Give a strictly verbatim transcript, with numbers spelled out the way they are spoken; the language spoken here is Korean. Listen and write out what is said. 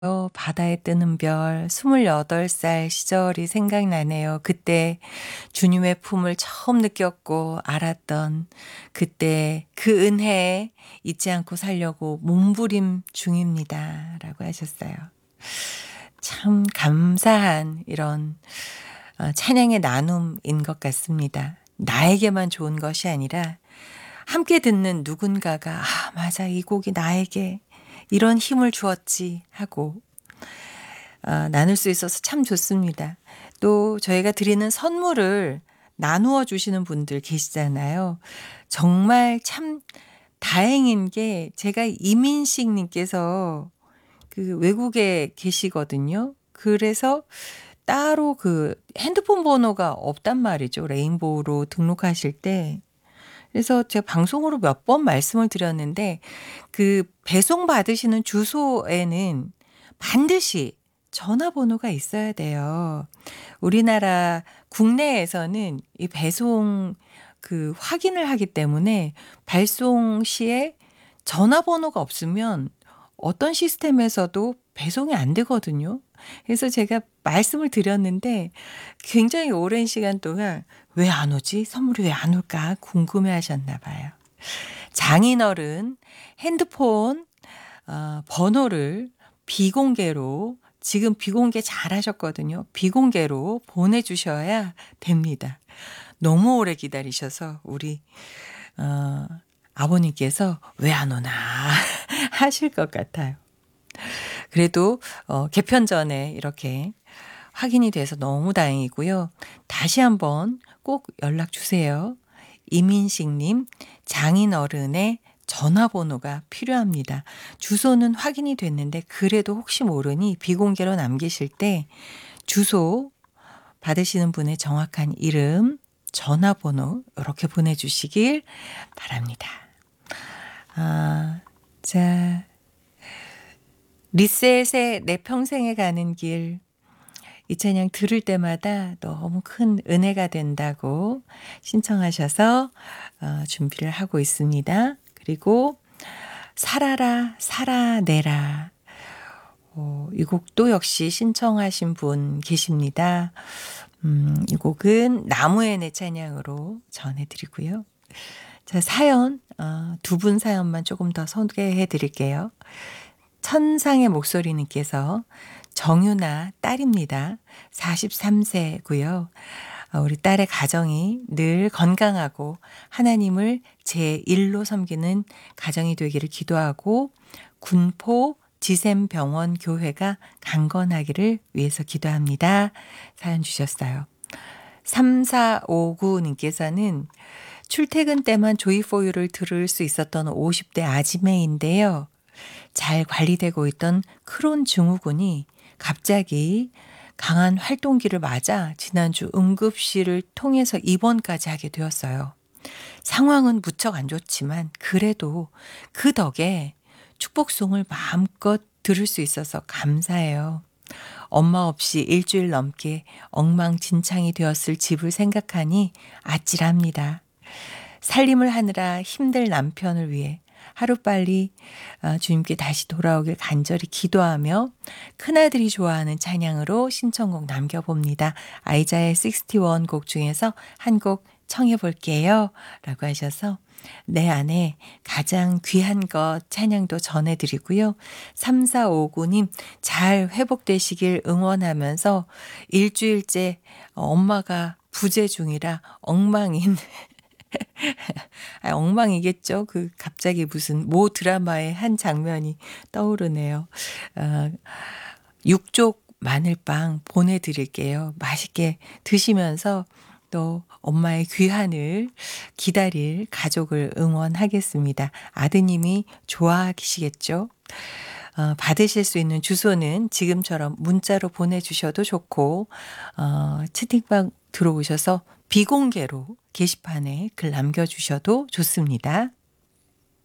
어 바다에 뜨는 별 스물여덟 살 시절이 생각나네요. 그때 주님의 품을 처음 느꼈고 알았던 그때 그 은혜 잊지 않고 살려고 몸부림 중입니다."라고 하셨어요. 참 감사한 이런 어 찬양의 나눔인 것 같습니다. 나에게만 좋은 것이 아니라 함께 듣는 누군가가 '아 맞아. 이 곡이 나에게 이런 힘을 주었지.' 하고 어 나눌 수 있어서 참 좋습니다. 또 저희가 드리는 선물을 나누어 주시는 분들 계시잖아요. 정말 참 다행인 게 제가 이민식 님께서 그 외국에 계시거든요. 그래서 따로 그 핸드폰 번호가 없단 말이죠, 레인보우로 등록하실 때. 그래서 제가 방송으로 몇 번 말씀을 드렸는데 그 배송 받으시는 주소에는 반드시 전화번호가 있어야 돼요. 우리나라 국내에서는 이 배송 그 확인을 하기 때문에 발송 시에 전화번호가 없으면 어떤 시스템에서도 배송이 안 되거든요. 그래서 제가 말씀을 드렸는데 굉장히 오랜 시간 동안 '왜 안 오지? 선물이 왜 안 올까?' 궁금해하셨나 봐요. 장인어른 핸드폰 어 번호를 비공개로 지금 비공개 잘하셨거든요. 비공개로 보내 주셔야 됩니다. 너무 오래 기다리셔서 우리 어 아버님께서 '왜 안 오나?' 하실 것 같아요. 그래도 어 개편 전에 이렇게 확인이 돼서 너무 다행이고요. 다시 한번 꼭 연락 주세요. 이민식 님 장인어른의 전화번호가 필요합니다. 주소는 확인이 됐는데 그래도 혹시 모르니 비공개로 남기실 때 주소 받으시는 분의 정확한 이름, 전화번호 요렇게 보내 주시길 바랍니다. 아 자 리셋의 내 평생에 가는 길 이 찬양 들을 때마다 너무 큰 은혜가 된다고 신청하셔서 어 준비를 하고 있습니다. 그리고 살아라 살아내라 어 이 곡도 역시 신청하신 분 계십니다. 음 이 곡은 나무의 내 찬양으로 전해 드리고요. 자 사연 어 두 분 사연만 조금 더 소개해 드릴게요. 천상의 목소리 님께서 정유나 딸입니다. 사십삼 세고요. 어 우리 딸의 가정이 늘 건강하고 하나님을 제일로 섬기는 가정이 되기를 기도하고 군포 지샘병원 교회가 강건하기를 위해서 기도합니다. 사연 주셨어요. 삼사오구 님께서는 출퇴근 때만 조이포유를 들을 수 있었던 오십 대 아지매인데요. 잘 관리되고 있던 크론 증후군이 갑자기 강한 활동기를 맞아 지난주 응급실을 통해서 입원까지 하게 되었어요. 상황은 무척 안 좋지만 그래도 그 덕에 축복송을 마음껏 들을 수 있어서 감사해요. 엄마 없이 일주일 넘게 엉망진창이 되었을 집을 생각하니 아찔합니다. 살림을 하느라 힘들 남편을 위해 하루빨리 어 주님께 다시 돌아오길 간절히 기도하며 큰아들이 좋아하는 찬양으로 신청곡 남겨봅니다. 아이자의 육십일 곡 중에서 한 곡 청해 볼게요. 라고 하셔서 내 안에 가장 귀한 것 찬양도 전해 드리고요. 삼사오구 님 잘 회복되시길 응원하면서 일주일째 엄마가 부재 중이라 엉망인 아 엉망이겠죠. 그 갑자기 무슨 모 드라마의 한 장면이 떠오르네요. 어 육족 마늘빵 보내 드릴게요. 맛있게 드시면서 또 엄마의 귀환을 기다릴 가족을 응원하겠습니다. 아드님이 좋아하시겠죠? 어 받으실 수 있는 주소는 지금처럼 문자로 보내 주셔도 좋고 어 채팅방 들어오셔서 비공개로 게시판에 글 남겨 주셔도 좋습니다.